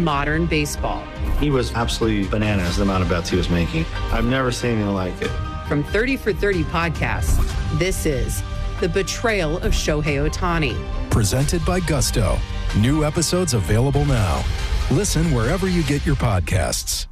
modern baseball. He was absolutely bananas, the amount of bets he was making. I've never seen anything like it. From 30 for 30 podcasts, this is The Betrayal of Shohei Ohtani. Presented by Gusto. New episodes available now. Listen wherever you get your podcasts.